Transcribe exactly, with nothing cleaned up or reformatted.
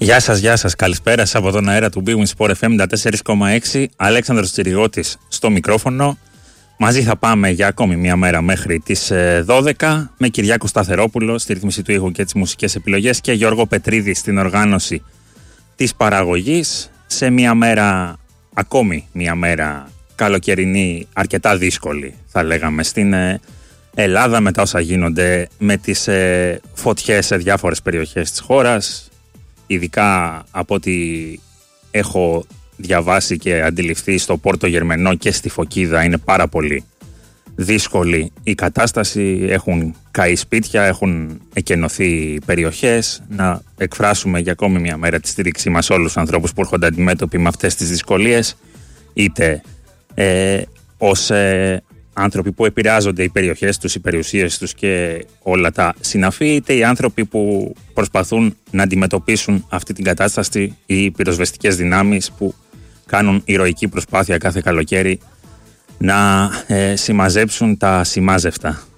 Γεια σας, γεια σας. Καλησπέρα σας από τον αέρα του Big Win Sport εφ εμ εβδομήντα τέσσερα κόμμα έξι. Αλέξανδρος Τσιριγώτης στο μικρόφωνο. Μαζί θα πάμε για ακόμη μια μέρα μέχρι τις δώδεκα με Κυριάκο Σταθερόπουλο στη ρύθμιση του ήχου και τις μουσικές επιλογές και Γιώργο Πετρίδη στην οργάνωση της παραγωγής. Σε μια μέρα, ακόμη μια μέρα καλοκαιρινή, αρκετά δύσκολη θα λέγαμε στην Ελλάδα μετά όσα γίνονται με τις φωτιές σε διάφορες περιοχές της χώρας. Ειδικά από ό,τι έχω διαβάσει και αντιληφθεί στο Πόρτο Γερμενό και στη Φωκίδα είναι πάρα πολύ δύσκολη η κατάσταση. Έχουν καεί σπίτια, έχουν εκενωθεί περιοχές. Να εκφράσουμε για ακόμη μια μέρα τη στήριξή μας σε όλους τους ανθρώπους που έρχονται αντιμέτωποι με αυτές τις δυσκολίες, είτε ε, ως ε, άνθρωποι που επηρεάζονται οι περιοχές τους, οι περιουσίες τους και όλα τα συναφή, είτε οι άνθρωποι που προσπαθούν να αντιμετωπίσουν αυτή την κατάσταση, οι πυροσβεστικές δυνάμεις που κάνουν ηρωική προσπάθεια κάθε καλοκαίρι να ε, συμμαζέψουν τα συμμάζευτα.